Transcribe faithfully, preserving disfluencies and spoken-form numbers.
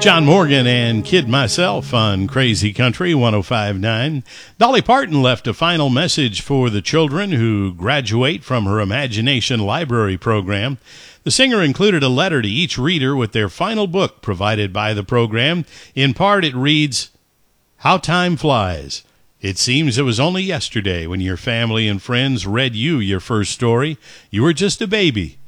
John Morgan and Kid Myself on Crazy Country one oh five point nine. Dolly Parton left a final message for the children who graduate from her Imagination Library program. The singer included a letter to each reader with their final book provided by the program. In part, it reads, "How time flies. It seems it was only yesterday when your family and friends read you your first story. You were just a baby.